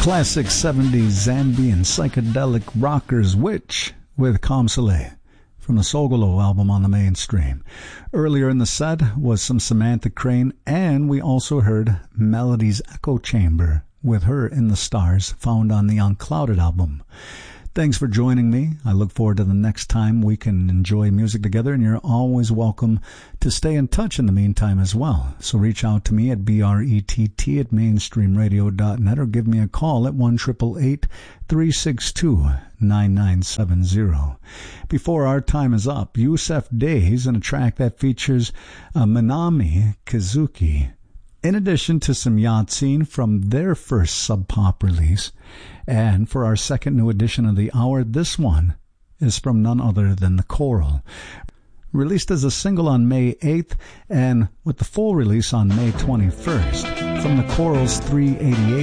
Classic 70s Zambian psychedelic rockers Witch with Kamsale from the Sogolo album on the Mainstream. Earlier in the set was some Samantha Crane, and we also heard Melody's Echo Chamber with Her in the Stars, found on the Unclouded album. Thanks for joining me. I look forward to the next time we can enjoy music together, and you're always welcome to stay in touch in the meantime as well. So reach out to me at brett@mainstreamradio.net or give me a call at 1-888-362-9970. Before our time is up, Yusef Days in a track that features Minami Kazuki, in addition to some Yatsin from their first Sub Pop release. And for our second new edition of the hour, this one is from none other than The Coral. Released as a single on May 8th and with the full release on May 21st. From The Coral's 388